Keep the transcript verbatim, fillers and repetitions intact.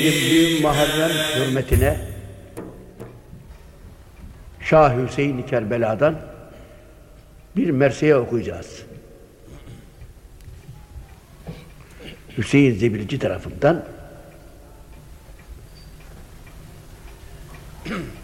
Büyük Muharrem hürmetine Şah Hüseyin Kerbela'dan bir mersiye okuyacağız. Hüseyin Zebilci tarafından